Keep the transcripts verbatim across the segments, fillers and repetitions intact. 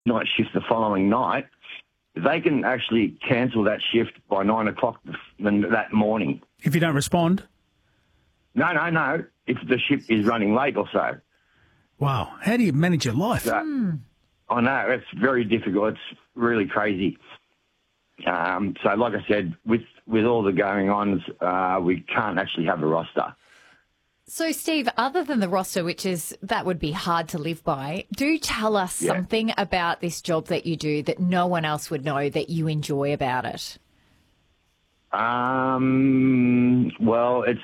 night shift the following night, they can actually cancel that shift by nine o'clock that morning. If you don't respond? No, no, no. If the ship is running late or so. Wow. How do you manage your life? So, Mm. I know. It's very difficult. It's really crazy. Um, so, like I said, with, with all the going on, uh, we can't actually have a roster. So, Steve, other than the roster, which is, that would be hard to live by, do tell us Yeah. something about this job that you do that no one else would know that you enjoy about it. Um, well, it's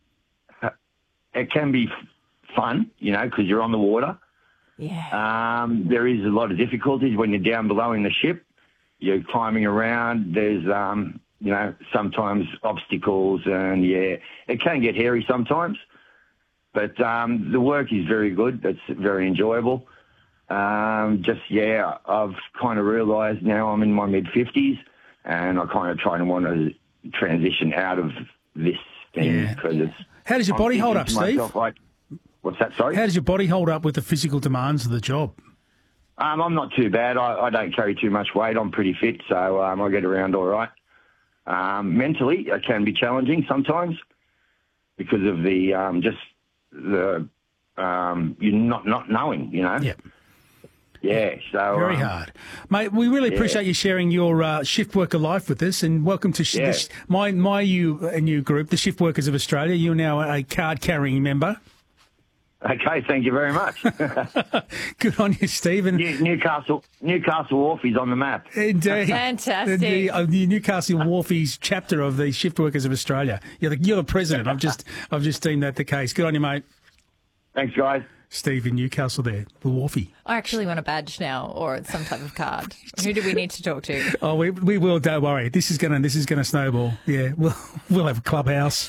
it can be fun, you know, because you're on the water. Yeah. Um, there is a lot of difficulties when you're down below in the ship. You're climbing around. There's, um, you know, sometimes obstacles, and, yeah, it can get hairy sometimes. But um, the work is very good. It's very enjoyable. Um, just, yeah, I've kind of realised now I'm in my mid-fifties, and I kind of try to want to transition out of this thing because Yeah. it's... How does your I'm body hold thinking up, to Steve? myself, like, what's that, sorry? How does your body hold up with the physical demands of the job? Um, I'm not too bad. I, I don't carry too much weight. I'm pretty fit, so um, I get around all right. Um, mentally, it can be challenging sometimes because of the um, just the um, you not not knowing, you know. Yep. Yeah. So Very um, hard. Mate, we really yeah. appreciate you sharing your uh, shift worker life with us, and welcome to sh- Yeah. the sh- my my you a new group, the Shift Workers of Australia. You're now a card carrying member. Okay, thank you very much. Good on you, Stephen. New, Newcastle Newcastle Wharfies on the map. Indeed. Fantastic. The, uh, the Newcastle Wharfies chapter of the Shift Workers of Australia. You're the, you're the president. I've just I've just deemed that the case. Good on you, mate. Thanks, guys. Steve in Newcastle there, the Wharfie. I actually want a badge now or some type of card. Who do we need to talk to? Oh, we we will. Don't worry. This is gonna this is gonna snowball. Yeah, we'll we'll have a clubhouse.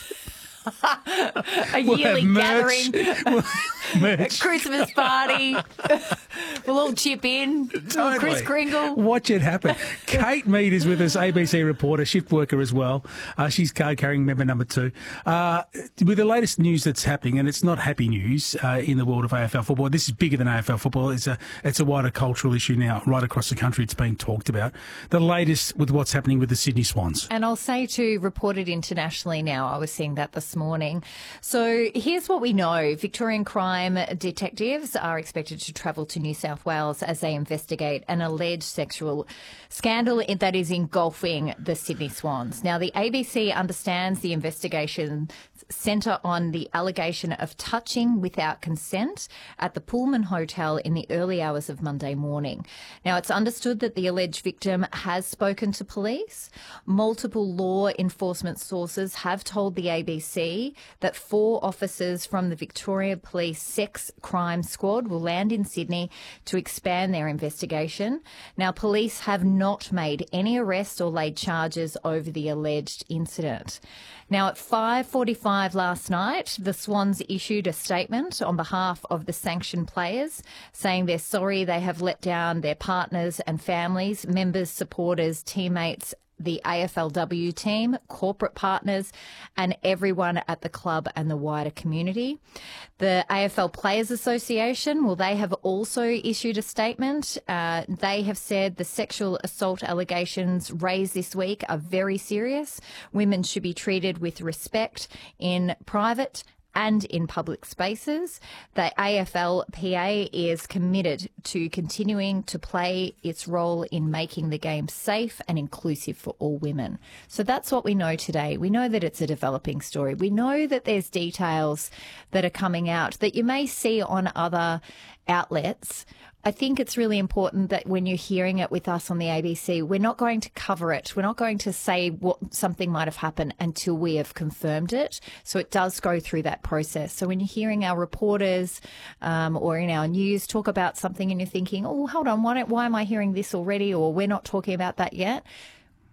A We'll yearly have merch. gathering, We'll- a merch. Christmas party. We'll all chip in. Totally. Chris Kringle. Watch it happen. Kate Mead is with us, A B C reporter, shift worker as well. Uh, she's card carrying member number two. Uh, with the latest news that's happening, and it's not happy news uh, in the world of A F L football. This is bigger than A F L football. It's a it's a wider cultural issue now, right across the country. It's being talked about. The latest with what's happening with the Sydney Swans. And I'll say to reported internationally now, I was seeing that this morning. So here's what we know. Victorian crime detectives are expected to travel to New South Wales as they investigate an alleged sexual scandal that is engulfing the Sydney Swans. Now, the A B C understands the investigation centre on the allegation of touching without consent at the Pullman Hotel in the early hours of Monday morning. Now, it's understood that the alleged victim has spoken to police. Multiple law enforcement sources have told the A B C that four officers from the Victoria Police Sex Crime Squad will land in Sydney to expand their investigation. Now, police have not made any arrests or laid charges over the alleged incident. Now, at five forty-five last night, the Swans issued a statement on behalf of the sanctioned players, saying they're sorry they have let down their partners and families, members, supporters, teammates, the A F L W team, corporate partners, and everyone at the club and the wider community. The A F L Players Association, well, they have also issued a statement. Uh, they have said the sexual assault allegations raised this week are very serious. Women should be treated with respect in private and in public spaces. The A F L P A is committed to continuing to play its role in making the game safe and inclusive for all women. So that's what we know today. We know that it's a developing story. We know that there's details that are coming out that you may see on other outlets. I think it's really important that when you're hearing it with us on the A B C, we're not going to cover it. We're not going to say what something might have happened until we have confirmed it. So it does go through that process. So when you're hearing our reporters um, or in our news talk about something and you're thinking, oh, hold on, why, don't, why am I hearing this already? Or we're not talking about that yet.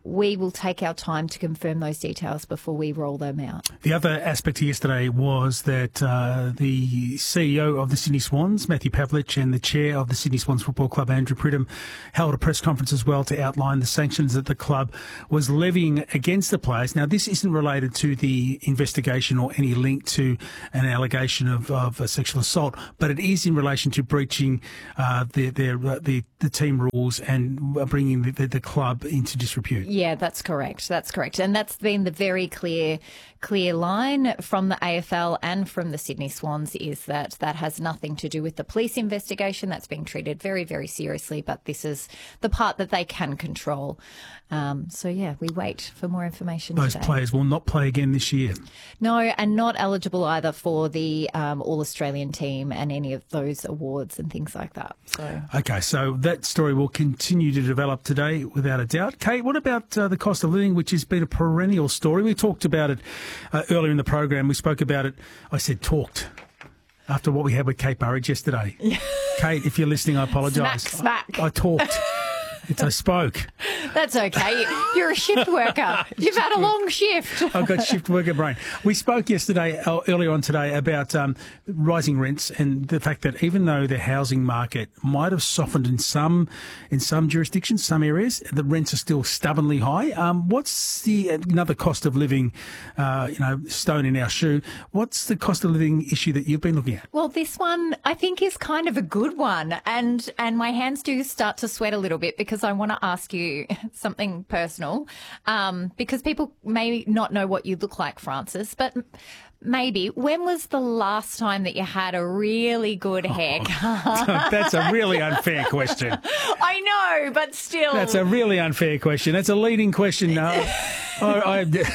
we will take our time to confirm those details before we roll them out. The other aspect yesterday was that uh, the C E O of the Sydney Swans, Matthew Pavlich, and the chair of the Sydney Swans Football Club, Andrew Pridham, held a press conference as well to outline the sanctions that the club was levying against the players. Now, this isn't related to the investigation or any link to an allegation of, of a sexual assault, but it is in relation to breaching uh, their, their, uh, the, the team rules and bringing the, the, the club into disrepute. Yeah, that's correct. That's correct. And that's been the very clear clear line from the A F L and from the Sydney Swans, is that that has nothing to do with the police investigation. That's being treated very, very seriously, but this is the part that they can control. Um, so, yeah, we wait for more information Those today. players will not play again this year. No, and not eligible either for the um, All-Australian team and any of those awards and things like that. So, Okay, so that story will continue to develop today without a doubt. Kate, what about uh, the cost of living, which has been a perennial story? We talked about it uh, earlier in the program. We spoke about it. I said talked after what we had with Kate Burridge yesterday. Kate, if you're listening, I apologise. Smack, smack. I, I talked. It's I spoke. That's okay. You're a shift worker. You've had a long shift. I've got shift worker brain. We spoke yesterday, uh, earlier on today, about um, rising rents and the fact that even though the housing market might have softened in some in some jurisdictions, some areas, the rents are still stubbornly high. Um, what's the another cost of living, uh, you know, stone in our shoe? What's the cost of living issue that you've been looking at? Well, this one I think is kind of a good one, and and my hands do start to sweat a little bit because I want to ask you something personal, um, because people may not know what you look like, Francis, but maybe when was the last time that you had a really good haircut? Oh, that's a really unfair question. I know, but still. That's a really unfair question. That's a leading question. No, I, I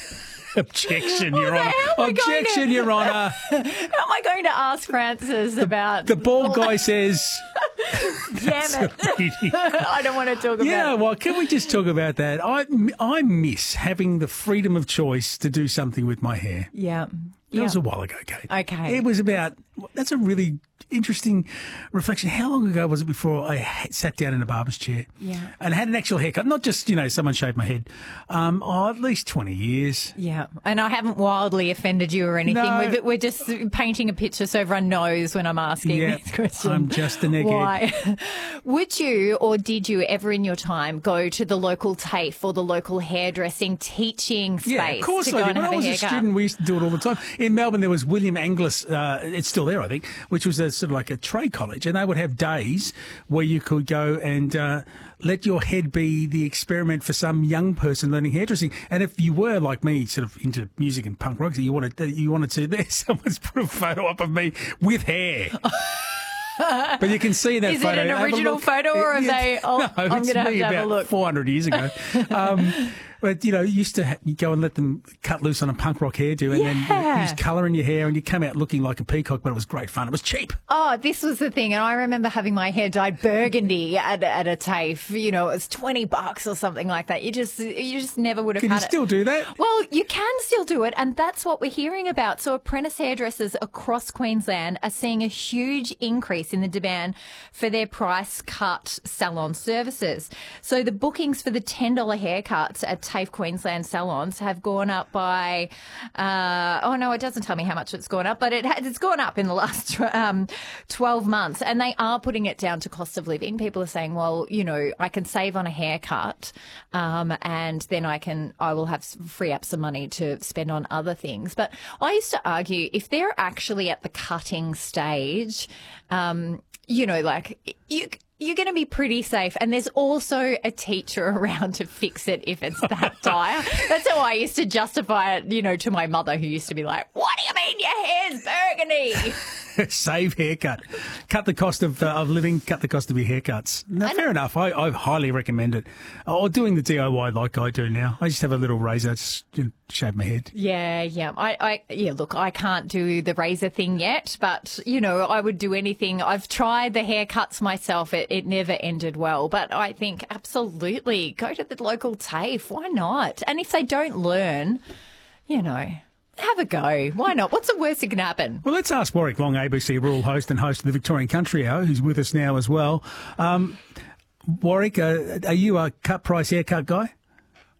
Objection, Your Honour. Objection, to, Your Honour. How am I going to ask Francis about... The bald guy says... Damn it. I don't want to talk about You know it. what? Can we just talk about that? I, I miss having the freedom of choice to do something with my hair. Yeah. That yeah. was a while ago, Kate. Okay. It was about... That's a really interesting reflection. How long ago was it before I had sat down in a barber's chair Yeah. and had an actual haircut? Not just, you know, someone shaved my head. Um, oh, at least twenty years. Yeah, and I haven't wildly offended you or anything. No. We're, we're just painting a picture so everyone knows when I'm asking Yeah, these questions. I'm just an egghead. Why? Would you or did you ever in your time go to the local TAFE or the local hairdressing teaching space Yeah, of course to go I did. and When have I was a a haircut? student, we used to do it all the time. In Melbourne, there was William Angliss, uh, it's still there, I think, which was a, sort of like a trade college, and they would have days where you could go and uh, let your head be the experiment for some young person learning hairdressing. And if you were, like me, sort of into music and punk rock, so you wanted, you wanted to, there, someone's put a photo up of me with hair. But you can see that Is photo. it an Have a original look. photo or have Yeah. they... Oh, No, I'm going it's to have me to have a about look. four hundred years ago. Um, but, you know, you used to ha- you go and let them cut loose on a punk rock hairdo and then Yeah. use colour in your hair and you come out looking like a peacock, but it was great fun. It was cheap. Oh, this was the thing. And I remember having my hair dyed burgundy at, at a TAFE. You know, it was twenty bucks or something like that. You just you just never would have Can you had it. still do that? Well, you can still do it, and that's what we're hearing about. So apprentice hairdressers across Queensland are seeing a huge increase in the demand for their price cut salon services. So the bookings for the ten dollars haircuts at TAFE Queensland salons have gone up by, uh, oh no, it doesn't tell me how much it's gone up, but it has, it's gone up in the last um, twelve months, and they are putting it down to cost of living. People are saying, well, you know, I can save on a haircut, um, and then I can, I will have free up some money to spend on other things. But I used to argue if they're actually at the cutting stage, um, you know, like you. You're going to be pretty safe. And there's also a teacher around to fix it if it's that dire. That's how I used to justify it, you know, to my mother, who used to be like, what do you mean your hair's burgundy? Save haircut. Cut the cost of uh, of living, cut the cost of your haircuts. No, fair enough. I, I highly recommend it. Or doing the D I Y like I do now. I just have a little razor, just you know, shave my head. Yeah, yeah. I, I, yeah, look, I can't do the razor thing yet, but, you know, I would do anything. I've tried the haircuts myself. It, it never ended well, but I think absolutely go to the local TAFE. Why not? And if they don't learn, you know, have a go. Why not? What's the worst that can happen? Well, let's ask Warwick Long, A B C rural host and host of the Victorian Country Hour, who's with us now as well. Um, Warwick, uh, are you a cut price haircut guy?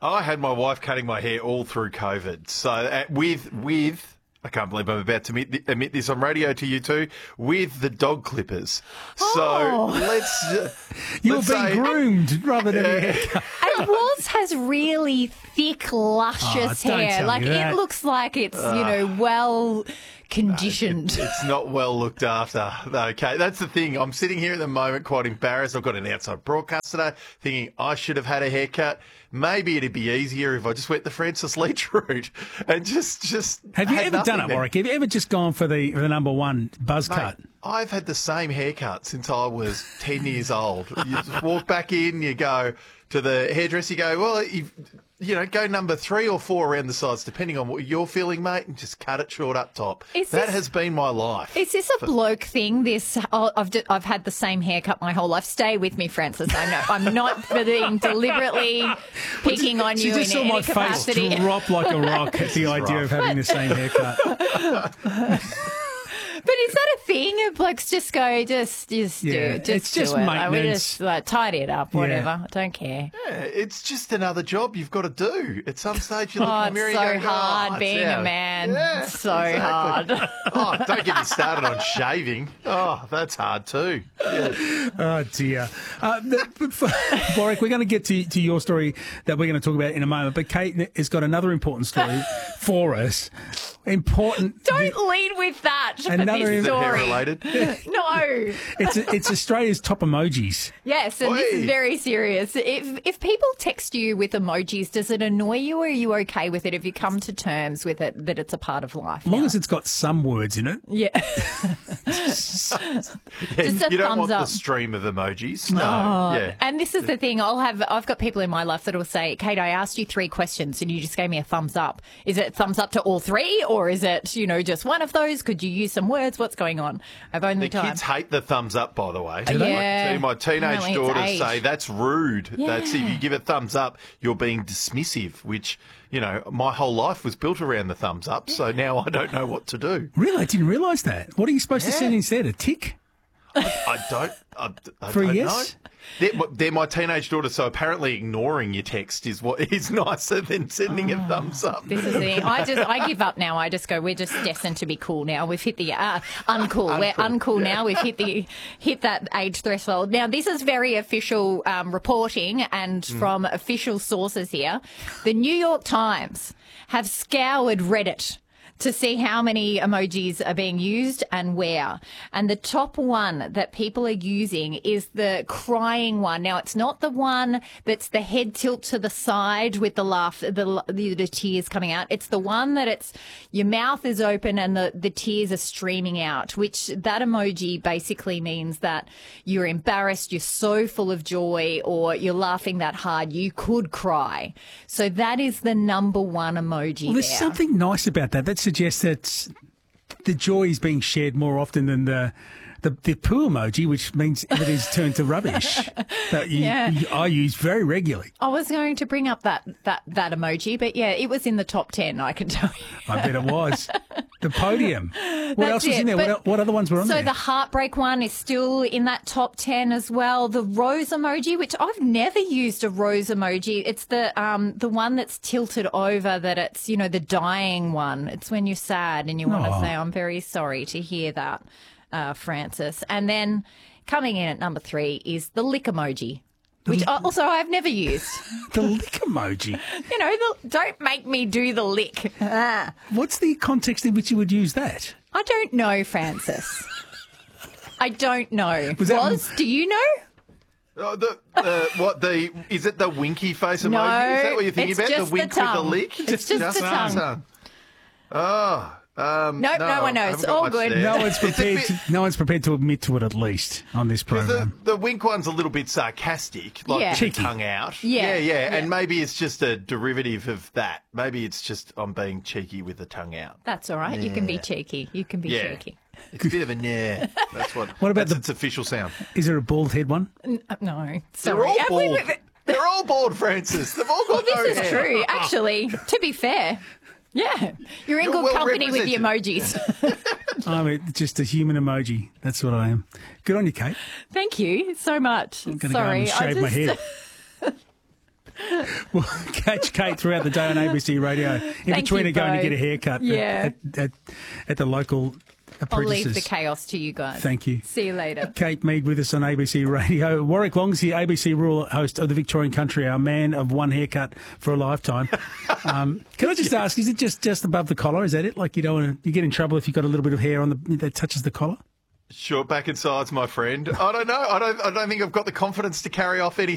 I had my wife cutting my hair all through COVID. So uh, with with I can't believe I'm about to admit, admit this on radio to you two, with the dog clippers. Oh. So let's uh, You were let's being say, groomed rather than a haircut. And Waz has really thick, luscious Oh, don't hair. tell Like me that. it looks like it's, you know, well conditioned. It's not well looked after. Okay, that's the thing. I'm sitting here at the moment quite embarrassed. I've got an outside broadcast today thinking I should have had a haircut. Maybe it'd be easier if I just went the Francis Leach route and just just. Have you had ever nothing done it, then. Warwick? Have you ever just gone for the, the number one buzz Mate, cut? I've had the same haircut since I was ten years old. You just walk back in, you go to the hairdresser, you go, well, you've, you know, go number three or four around the sides, depending on what you're feeling, mate, and just cut it short up top. Is that this- has been my life. Is this a bloke thing? This oh, I've d- I've had the same haircut my whole life. Stay with me, Francis. I know I'm not being deliberately picking on She you just in saw any my face capacity. drop like a rock at the idea of having the same haircut. But is that a thing? Blokes just go, just, just Yeah, do it. Just it's just do it. Like, we maintenance. just like, tidy it up, whatever. I don't care. Yeah, it's just another job you've got to do. At some stage, you look Oh, in the mirror it's and so you go, hard oh, being it's a out. man. Yeah, It's so exactly. hard. Oh, don't get me started on shaving. Oh, that's hard too. Yeah. Oh, dear. Uh, the, Warwick, we're going to get to, to your story that we're going to talk about in a moment, but Kate has got another important story for us. Important. Don't lead with that for Another- this Is it hair story. related? No. It's, it's Australia's top emojis. Yes, and this is Oi. very serious. If if people text you with emojis, does it annoy you, or are you okay with it? Have you come to terms with it that it's a part of life? As long now? as it's got some words in it. Yeah. Just a you don't thumbs want up. the stream of emojis. No. Oh, Yeah. And this is the thing. I'll have. I've got people in my life that will say, "Kate, I asked you three questions, and you just gave me a thumbs up. Is it thumbs up to all three, or is it, you know, just one of those? Could you use some words? What's going on?" I've only The time. kids hate the thumbs up, by the way. Do they? My- Yeah. My teenage Apparently it's daughters age. say that's rude. That's if Yeah. you give a thumbs up, you're being dismissive, which, you know, my whole life was built around the thumbs up. So now I don't know what to do. Really? I didn't realise that. What are you supposed to Yeah. send instead? A tick? I don't. I, I For a don't yes? know. They're, they're my teenage daughters, so apparently ignoring your text is what is nicer than sending a thumbs up. This is the thing. I just I give up now. I just go, we're just destined to be cool now. We've hit the uh, uncool. We're uncool now. We've hit the hit that age threshold. Now this is very official um, reporting and from official sources here. The New York Times have scoured Reddit to see how many emojis are being used and where. And the top one that people are using is the crying one. Now, it's not the one that's the head tilt to the side with the laugh, the, the, the tears coming out. It's the one that it's your mouth is open and the, the tears are streaming out, which that emoji basically means that you're embarrassed, you're so full of joy, or you're laughing that hard, you could cry. So that is the number one emoji Well, there's there. something nice about that. That suggests that the joy is being shared more often than the the, the poo emoji, which means everything's turned to rubbish. That you, Yeah. you, I use very regularly. I was going to bring up that, that, that emoji, but yeah, it was in the top ten, I can tell you. I bet it was. The podium. What That's else was it, in there? but- What, what other ones were on So there? the heartbreak one is still in that top ten as well. The rose emoji, which I've never used a rose emoji. It's the um the one that's tilted over, that it's, you know, the dying one. It's when you're sad and you want to Aw. say, I'm very sorry to hear that, uh, Francis. And then coming in at number three is the lick emoji, which also I've never used. The lick emoji. You know, the, don't make me do the lick. Ah. What's the context in which you would use that? I don't know, Francis. I don't know. Was that- Was, do you know? Oh, the, uh, what the is it the winky face emoji? No, Is that what you're thinking it's about? just The wink the with the tongue. lick? It's just the tongue. Oh, um, Nope, no one knows. I haven't got All much good. there. No one's It's a prepared. bit- To, no one's prepared to admit to it, at least on this The, program. the wink one's a little bit sarcastic, like Yeah. with the Cheeky. tongue out. Yeah, yeah, yeah, yeah. and maybe it's just a derivative of that. Maybe it's just I'm being cheeky with the tongue out. That's all right. You can be cheeky. You can be Yeah. cheeky. It's a bit of a yeah. That's what. What about that's the- its official sound? Is there a bald head one? Uh, no, They're sorry. all Uh, wait, bald. wait, wait. They're all bald, Francis. They've all got no This is hair. true. Actually, to be fair, yeah, you're in You're good well company with the emojis. I'm a, just a human emoji. That's what I am. Good on you, Kate. Thank you so much. I'm going to Sorry, go and shave I my just, head. We'll catch Kate throughout the day on A B C Radio. In Thank between you her going to both. get a haircut Yeah. at, at, at the local I'll apprentices. leave the chaos to you guys. Thank you. See you later. Kate Mead with us on A B C Radio. Warwick Longsy, A B C rural host of the Victorian Country, our man of one haircut for a lifetime. Um, can I just ask, is it just, just above the collar? Is that it? Like you don't want to, you get in trouble if you've got a little bit of hair on the that touches the collar? Short back and sides, my friend. I don't know. I don't. I don't think I've got the confidence to carry off any